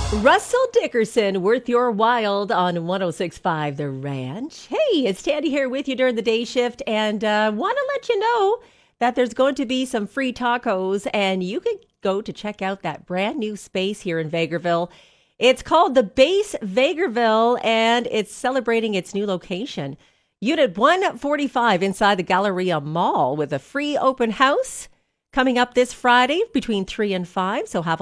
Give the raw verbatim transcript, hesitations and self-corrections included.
Russell Dickerson, worth your while on one oh six point five The Ranch. Hey, it's Tandy here with you during the day shift, and uh, want to let you know that there's going to be some free tacos, and you can go to check out that brand new space here in Vegreville. It's called the Base Vegreville, and it's celebrating its new location. Unit one forty-five inside the Galleria Mall with a free open house coming up this Friday between three and five, so have a